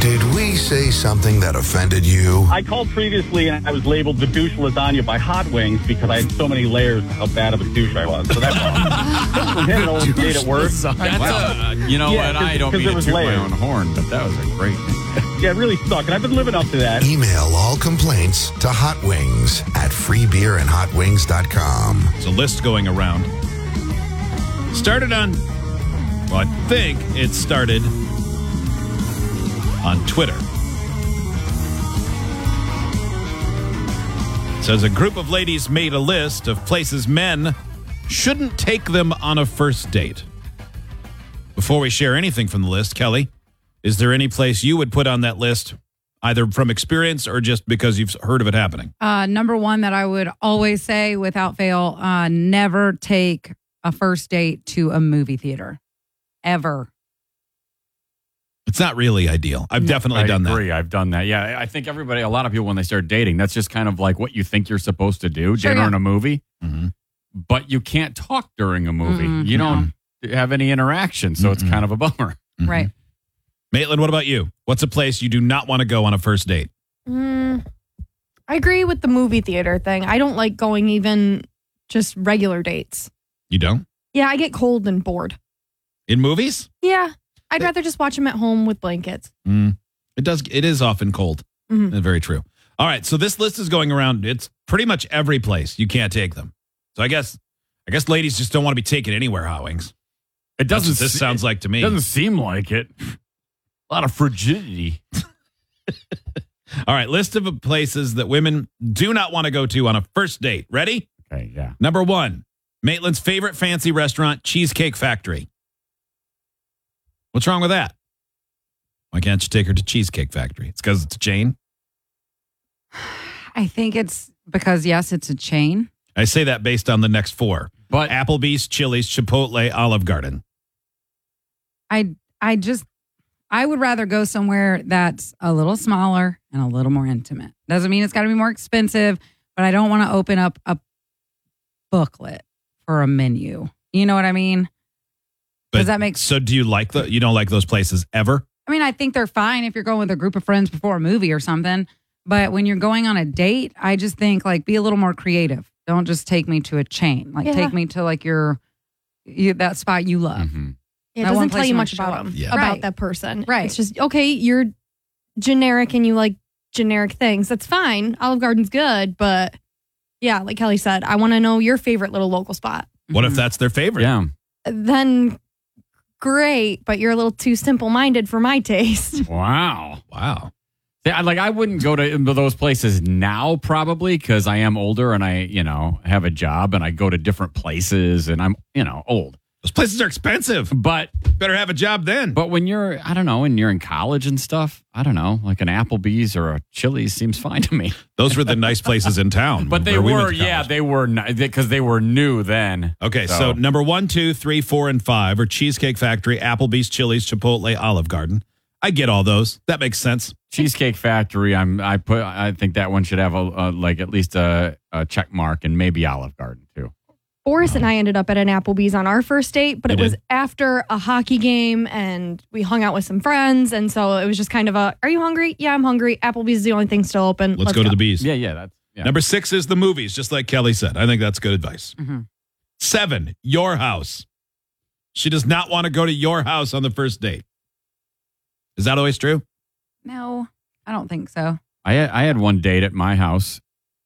Did we say something that offended you? I called previously and I was labeled the douche lasagna by Hot Wings because I had so many layers of how bad of a douche I was. So that's from him, an old date at work. You know what? I don't mean to toot my layers. own horn, but that was a great Yeah, it really sucked. And I've been living up to that. Email all complaints to Hot Wings at freebeerandhotwings.com. There's a list going around. Started on, well, I think it started on Twitter. It says a group of ladies made a list of places men shouldn't take them on a first date. Before we share anything from the list, Kelly, is there any place you would put on that list, either from experience or just because you've heard of it happening? Number one that I would always say without fail, never take a first date to a movie theater. Ever. It's not really ideal. I've definitely done that. I agree. I've done that. Yeah, I think a lot of people, when they start dating, that's just kind of like what you think you're supposed to do, dinner and a movie. Mm-hmm. But you can't talk during a movie. You don't have any interaction, so it's kind of a bummer. Right. Maitland, what about you? What's a place you do not want to go on a first date? I agree with the movie theater thing. I don't like going even just regular dates. You don't? Yeah, I get cold and bored. In movies? Yeah, I'd rather just watch them at home with blankets. It is often cold. Very true. All right, so this list is going around. It's pretty much every place you can't take them. So I guess ladies just don't want to be taken anywhere, Hot Wings. It doesn't. That's what this sounds like to me. It doesn't seem like it. A lot of frigidity. All right, list of places that women do not want to go to on a first date. Ready? Okay, yeah. Number 1, Maitland's favorite fancy restaurant, Cheesecake Factory. What's wrong with that? Why can't you take her to Cheesecake Factory? It's because it's a chain? I think it's because, yes, it's a chain. I say that based on the next 4. But Applebee's, Chili's, Chipotle, Olive Garden. I would rather go somewhere that's a little smaller and a little more intimate. Doesn't mean it's got to be more expensive, but I don't want to open up a booklet for a menu. You know what I mean? Does that make sense? So do you you don't like those places ever? I mean, I think they're fine if you're going with a group of friends before a movie or something. But when you're going on a date, I just think be a little more creative. Don't just take me to a chain. Take me to that spot you love. Yeah, it doesn't tell you much about them, about that person. Right. It's just, okay, you're generic and you like generic things. That's fine. Olive Garden's good, but yeah, like Kelly said, I want to know your favorite little local spot. What if that's their favorite? yeah. Then great, but you're a little too simple-minded for my taste. Wow. Yeah, I wouldn't go to those places now, probably, because I am older and I, have a job and I go to different places and I'm, old. those places are expensive. But Better have a job then. But when you're, I don't know, when you're in college and stuff, I don't know, like an Applebee's or a Chili's seems fine to me. Those were the nice places in town. But they where we were, went to college. they were, because they were new then. Okay, so number 1, 2, 3, 4, and 5 are Cheesecake Factory, Applebee's, Chili's, Chipotle, Olive Garden. I get all those. That makes sense. Cheesecake Factory, I think that one should have at least a check mark, and maybe Olive Garden too. Boris and I ended up at an Applebee's on our first date, but You it was did? after a hockey game and we hung out with some friends. And so it was just kind of are you hungry? Yeah, I'm hungry. Applebee's is the only thing still open. Let's go to the bees. Yeah. Number 6 is the movies, just like Kelly said. I think that's good advice. Mm-hmm. 7, your house. She does not want to go to your house on the first date. Is that always true? No, I don't think so. I had one date at my house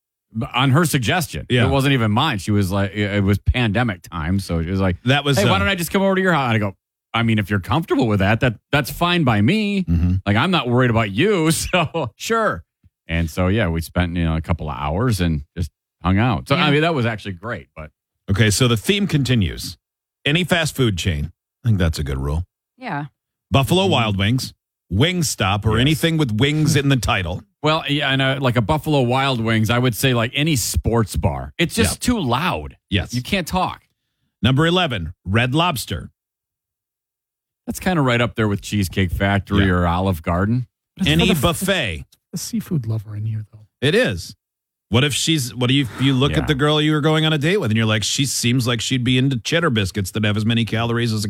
on her suggestion. Yeah. It wasn't even mine. She was like, it was pandemic time. So she was like, That was. hey, why don't I just come over to your house? And I go, I mean, if you're comfortable with that's fine by me. Mm-hmm. Like, I'm not worried about you. So sure. And so, yeah, we spent, a couple of hours and just hung out. So, Yeah. I mean, that was actually great. But Okay, so the theme continues. Any fast food chain. I think that's a good rule. Yeah. Buffalo Wild Wings, Wingstop, or Yes. anything with wings in the title. well, yeah, and like a Buffalo Wild Wings, I would say like any sports bar. It's just too loud. Yes. You can't talk. Number 11, Red Lobster. That's kind of right up there with Cheesecake Factory Yeah. or Olive Garden. Any buffet. A seafood lover in here, though. It is. What if you look Yeah. at the girl you were going on a date with and you're like, she seems like she'd be into cheddar biscuits that have as many calories as a